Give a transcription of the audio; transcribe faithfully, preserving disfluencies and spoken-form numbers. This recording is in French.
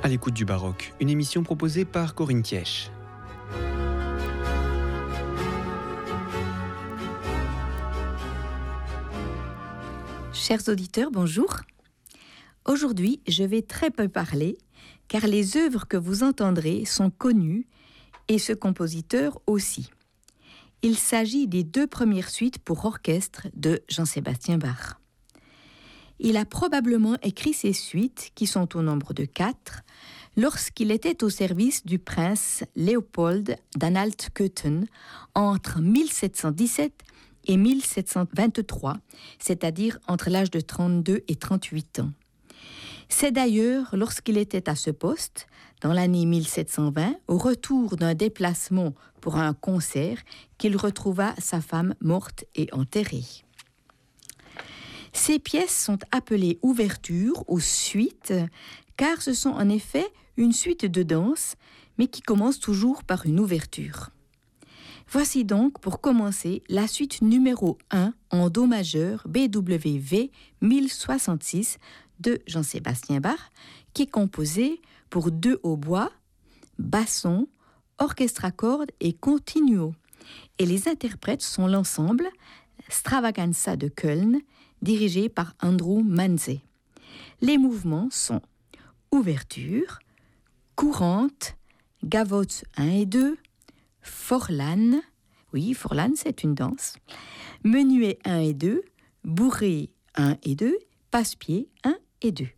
À l'écoute du baroque, une émission proposée par Corinne Thièche. Chers auditeurs, bonjour. Aujourd'hui, je vais très peu parler, car les œuvres que vous entendrez sont connues, et ce compositeur aussi. Il s'agit des deux premières suites pour orchestre de Jean-Sébastien Bach. Il a probablement écrit ces suites, qui sont au nombre de quatre, lorsqu'il était au service du prince Léopold d'Anhalt-Köthen entre mille sept cent dix-sept et mille sept cent vingt-trois, c'est-à-dire entre l'âge de trente-deux et trente-huit ans. C'est d'ailleurs lorsqu'il était à ce poste, dans l'année mille sept cent vingt, au retour d'un déplacement pour un concert, qu'il retrouva sa femme morte et enterrée. Ces pièces sont appelées ouvertures ou suites, car ce sont en effet une suite de danse, mais qui commence toujours par une ouverture. Voici donc, pour commencer, la suite numéro un en Do majeur B W V mille soixante-six de Jean-Sébastien Bach, qui est composée pour deux hautbois, basson, orchestre à cordes et continuo. Et les interprètes sont l'ensemble Stravaganza de Köln, dirigé par Andrew Manze. Les mouvements sont ouverture, courante, gavotte un et deux, forlane, oui, forlane c'est une danse, menuet un et deux, bourrée un et deux, passe-pied un et deux.